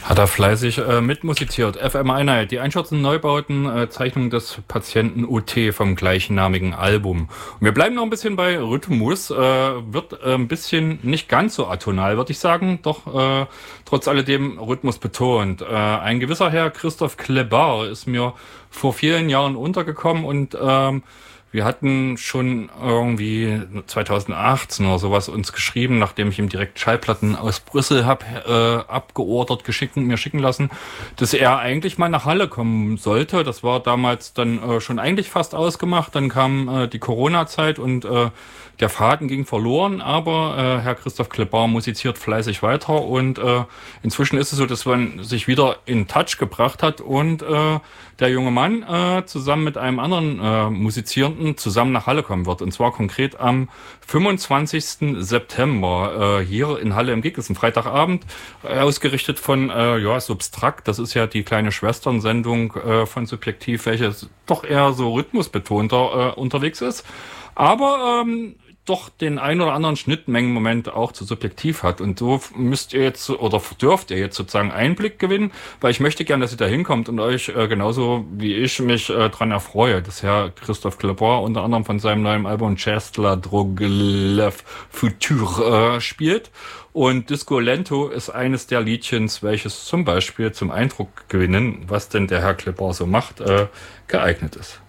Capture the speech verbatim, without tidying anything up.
Hat er fleißig äh, mitmusiziert. F M Einheit, die einschätzenden Neubauten, äh, Zeichnung des Patienten O T vom gleichnamigen Album. Und wir bleiben noch ein bisschen bei Rhythmus, äh, wird äh, ein bisschen nicht ganz so atonal, würde ich sagen, doch äh, trotz alledem Rhythmus betont. Äh, ein gewisser Herr Christoph Klebar ist mir vor vielen Jahren untergekommen und ähm, wir hatten schon irgendwie zweitausendachtzehn oder sowas uns geschrieben, nachdem ich ihm direkt Schallplatten aus Brüssel hab äh, abgeordert, geschickt und mir schicken lassen, dass er eigentlich mal nach Halle kommen sollte. Das war damals dann äh, schon eigentlich fast ausgemacht. Dann kam äh, die Corona-Zeit und äh, der Faden ging verloren, aber äh, Herr Christoph Klebar musiziert fleißig weiter und äh, inzwischen ist es so, dass man sich wieder in Touch gebracht hat und äh, der junge Mann äh, zusammen mit einem anderen äh, Musizierenden zusammen nach Halle kommen wird. Und zwar konkret am fünfundzwanzigsten September äh, hier in Halle im Gig. Das ist ein Freitagabend, äh, ausgerichtet von äh, ja Substrakt. Das ist ja die kleine Schwesternsendung äh, von Subjektiv, welche doch eher so rhythmusbetonter äh, unterwegs ist. Aber ähm, doch den ein oder anderen Schnittmengenmoment auch zu Subjektiv hat. Und so müsst ihr jetzt oder dürft ihr jetzt sozusagen Einblick gewinnen, weil ich möchte gern, dass ihr da hinkommt und euch äh, genauso wie ich mich äh, dran erfreue, dass Herr Christoph Klebar unter anderem von seinem neuen Album Chestla Droglev Futur äh, spielt. Und Disco Lento ist eines der Liedchens, welches zum Beispiel zum Eindruck gewinnen, was denn der Herr Klebar so macht, äh, geeignet ist.